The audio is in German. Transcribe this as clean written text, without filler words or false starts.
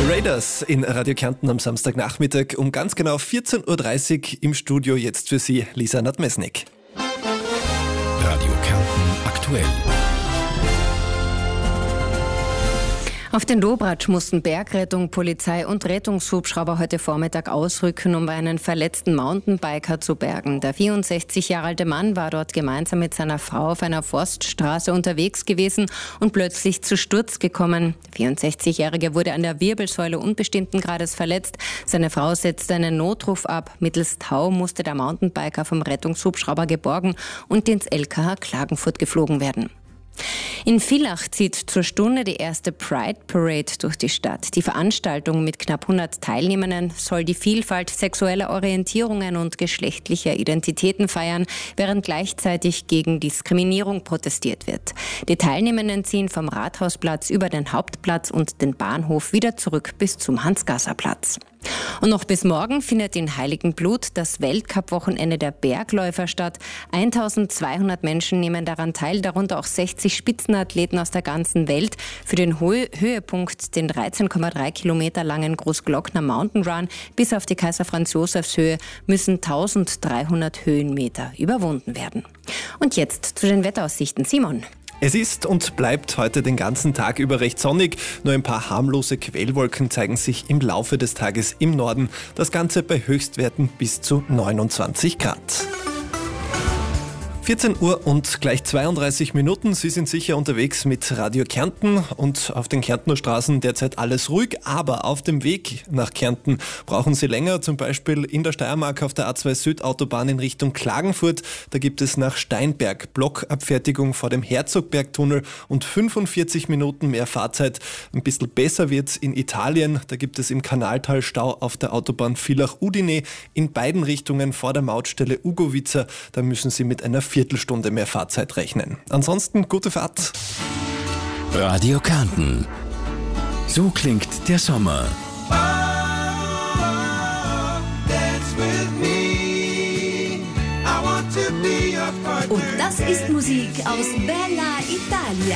Raiders in Radio Kärnten am Samstagnachmittag um ganz genau 14.30 Uhr im Studio. Jetzt für Sie Lisa Nadmesnik. Radio Kärnten aktuell. Auf den Dobratsch mussten Bergrettung, Polizei und Rettungshubschrauber heute Vormittag ausrücken, um einen verletzten Mountainbiker zu bergen. Der 64 Jahre alte Mann war dort gemeinsam mit seiner Frau auf einer Forststraße unterwegs gewesen und plötzlich zu Sturz gekommen. Der 64-Jährige wurde an der Wirbelsäule unbestimmten Grades verletzt. Seine Frau setzte einen Notruf ab. Mittels Tau musste der Mountainbiker vom Rettungshubschrauber geborgen und ins LKH Klagenfurt geflogen werden. In Villach zieht zur Stunde die erste Pride Parade durch die Stadt. Die Veranstaltung mit knapp 100 Teilnehmenden soll die Vielfalt sexueller Orientierungen und geschlechtlicher Identitäten feiern, während gleichzeitig gegen Diskriminierung protestiert wird. Die Teilnehmenden ziehen vom Rathausplatz über den Hauptplatz und den Bahnhof wieder zurück bis zum Hans-Gasser-Platz. Und noch bis morgen findet in Heiligenblut das Weltcup-Wochenende der Bergläufer statt. 1200 Menschen nehmen daran teil, darunter auch 60 Spitzenathleten aus der ganzen Welt. Für den Höhepunkt, den 13,3 Kilometer langen Großglockner Mountain Run bis auf die Kaiser-Franz-Josefs-Höhe, müssen 1300 Höhenmeter überwunden werden. Und jetzt zu den Wetteraussichten. Simon. Es ist und bleibt heute den ganzen Tag über recht sonnig. Nur ein paar harmlose Quellwolken zeigen sich im Laufe des Tages im Norden. Das Ganze bei Höchstwerten bis zu 29 Grad. 14 Uhr und gleich 32 Minuten. Sie sind sicher unterwegs mit Radio Kärnten und auf den Kärntner Straßen derzeit alles ruhig, aber auf dem Weg nach Kärnten brauchen Sie länger, zum Beispiel in der Steiermark auf der A2 Südautobahn in Richtung Klagenfurt. Da gibt es nach Steinberg Blockabfertigung vor dem Herzogbergtunnel und 45 Minuten mehr Fahrzeit. Ein bisschen besser wird's in Italien. Da gibt es im Kanaltal Stau auf der Autobahn Villach-Udine in beiden Richtungen vor der Mautstelle Ugovica. Da müssen Sie mit einer Viertelstunde mehr Fahrzeit rechnen. Ansonsten gute Fahrt. Radio Kärnten. So klingt der Sommer. Und das ist Musik aus Bella Italia.